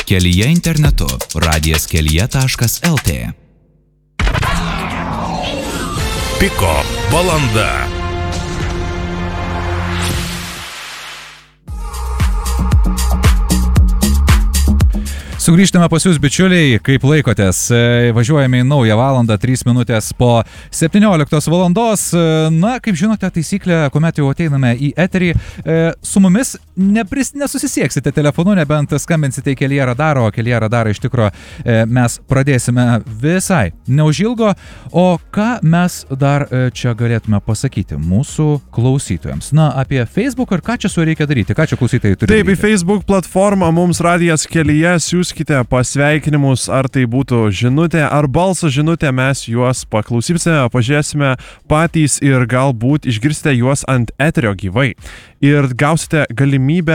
Kelyje internetu radijas.kelyje.lt. Piko valanda. Sugrįžtame pas jūs, bičiuliai, kaip laikotės. Važiuojame į naują valandą, 3 minutės po 17 valandos. Na, kaip žinote, taisyklė, kuomet jau ateiname į eterį, su mumis nesusisieksite telefonu, nebent skambinsite į Kelyje radarą, o Kelyje radarą iš tikro mes pradėsime visai neužilgo. O ką mes dar čia galėtume pasakyti mūsų klausytojams? Na, apie Facebook ir ką čia su reikia daryti? Ką čia klausytojai turi daryti? Taip, į Facebook platformą mums Radijas Kelyje siųskite pasveikinimus, ar tai būtų žinutė ar balso žinutė, mes juos paklausysime, pažiūrėsime patys ir galbūt išgirsite juos ant eterio gyvai. Ir gausite galimybę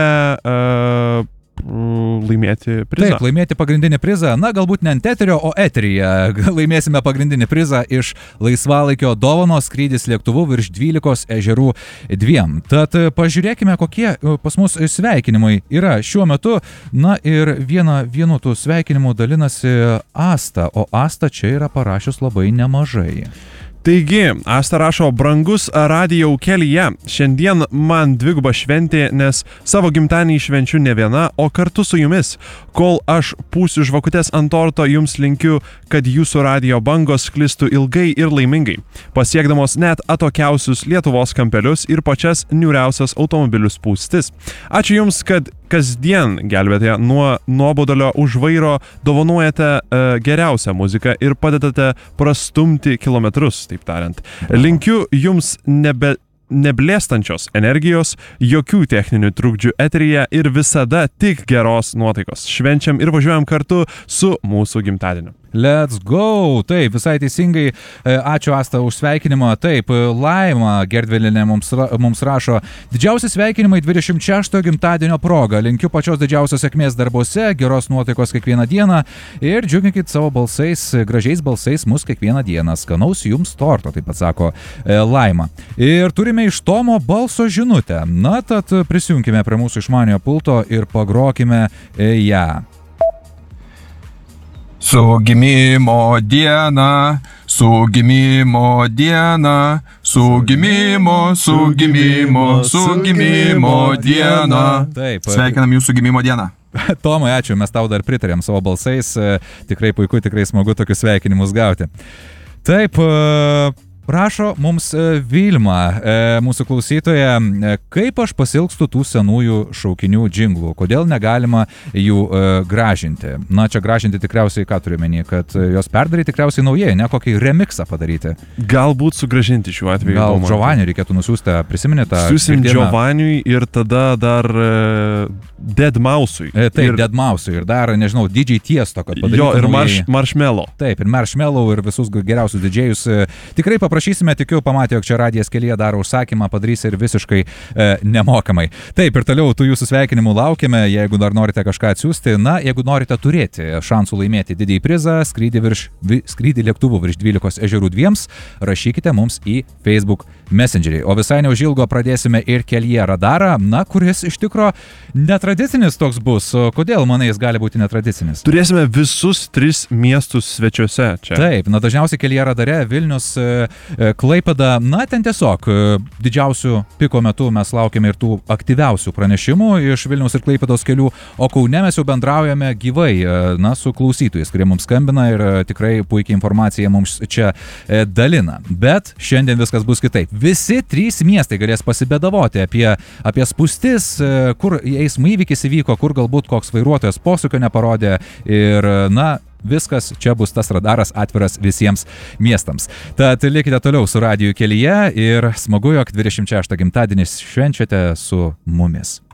laimėti prizą. Taip, laimėti pagrindinį prizą. Na, galbūt ne ant eterio, o eteryje. Laimėsime pagrindinį prizą iš laisvalaikio dovanos skrydis lėktuvu virš 12 ežerų 2. Tad pažiūrėkime, kokie pas mus sveikinimai yra šiuo metu. Na ir vienu tų sveikinimų dalinasi Asta, o Asta čia yra parašius labai nemažai. Taigi, Asta rašo, brangus Radijau Kelyje, šiandien man dviguba šventė, nes savo gimtadienį švenčiu ne viena, o kartu su jumis. Kol aš pūsiu žvakutes ant torto, jums linkiu, kad jūsų radijo bangos sklistų ilgai ir laimingai, pasiekdamos net atokiausius Lietuvos kampelius ir pačias niūriausias automobilių spūstis. Ačiū jums, kad kasdien gelbėte nuo nuobodulio už vairo, dovanojate geriausią muziką ir padedate prastumti kilometrus, taip tariant. Linkiu jums neblėstančios energijos, jokių techninių trukdžių eteryje ir visada tik geros nuotaikos. Švenčiam ir važiuojam kartu su mūsų gimtadieniu. Let's go! Taip, visai teisingai. Ačiū, Asta, už sveikinimą. Taip, Laima Gerdvilinė mums rašo, didžiausi sveikinimai 26 gimtadienio proga. Linkiu pačios didžiausios sėkmės darbuose, geros nuotaikos kiekvieną dieną ir džiuginkit savo balsais, gražiais balsais mus kiekvieną dieną. Skanaus jums torto, taip pat sako Laima. Ir turime iš Tomo balso žinutę. Na, tad prisijunkime prie mūsų išmaniojo pulto ir pagrokime ją. Su gimimo diena, su gimimo diena, su gimimo diena. Taip. Sveikinam jūsų gimimo dieną. Tomai, ačiū, mes tau dar pritarėm savo balsais. Tikrai puiku, tikrai smagu tokius sveikinimus gauti. Taip, rašo mums Vilma, mūsų klausytoja, kaip aš pasilgstu tų senųjų šaukinių džinglų, kodėl negalima jų gražinti. Na, čia gražinti tikriausiai, ką turiu menį, kad jos perdaryti tikriausiai naujai, ne kokį remixą padaryti. Galbūt sugražinti šiuo atveju. Gal Giovanniui reikėtų nusiųsti, prisiminėte? Siūsim Giovanniui ir tada dar Deadmau5'ui. Taip, Deadmau5'ui ir dar, nežinau, DJ Tiesto, kad padarytų. Jo, ir naujai. Marshmello. Taip, ir Marshmello ir visus geriausius didžėjus. Tikrai paprašysime, tikiu, pamatė, jog čia Radijas Kelyje daro užsakymą, padarys ir visiškai nemokamai. Taip, ir toliau tų jūsų sveikinimų laukiame, jeigu dar norite kažką atsiųsti. Na, jeigu norite turėti šansų laimėti didįjį prizą, skrydį lėktuvu virš 12 ežerų 2, rašykite mums į Facebook Messengerį. O visai neužilgo pradėsime ir Kelyje radarą, na, kuris iš tikro netradicinis toks bus. Kodėl, manai, jis gali būti netradicinis? Turėsime visus 3 miestus svečiuose čia. Taip, na, dažniausiai Kelyje radare Vilnius, Klaipėda, na, ten tiesiog didžiausių piko metu mes laukiame ir tų aktyviausių pranešimų iš Vilniaus ir Klaipėdos kelių, o Kaune mes jau bendraujame gyvai, na, su klausytojais, kurie mums skambina ir tikrai puikiai informaciją mums čia dalina. Bet šiandien viskas bus kitaip. Visi 3 miestai galės pasibėdavoti apie spūstis, kur eismo įvykis įvyko, kur galbūt koks vairuotojas posūkio neparodė ir, na, viskas čia bus tas radaras atviras visiems miestams. Tad likite toliau su Radiju Kelyje ir smagu, jog 26 gimtadienį švenčiate su mumis.